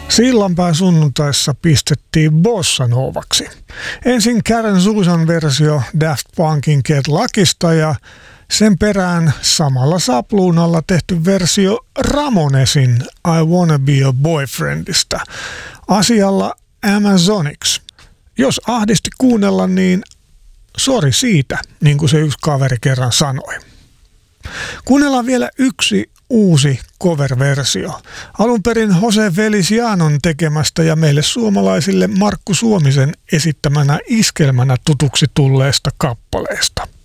Sillanpää sunnuntaissa pistettiin bossanovaksi. Ensin Karen Susan versio Daft Punkin Get Luckysta ja sen perään samalla sapluunalla tehty versio Ramonesin I Wanna Be Your Boyfriendista asialla Amazonics. Jos ahdisti kuunnella, niin sori siitä, niin kuin se yksi kaveri kerran sanoi. Kuunnellaan vielä yksi uusi cover-versio. Alun perin Jose Felicianon tekemästä ja meille suomalaisille Markku Suomisen esittämänä iskelmänä tutuksi tulleesta kappaleesta.